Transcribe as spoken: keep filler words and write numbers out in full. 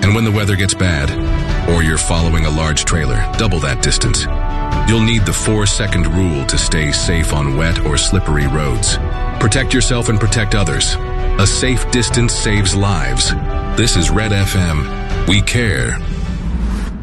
And when the weather gets bad, or you're following a large trailer, double that distance. You'll need the four-second rule to stay safe on wet or slippery roads. Protect yourself and protect others. A safe distance saves lives. This is Red F M. We care.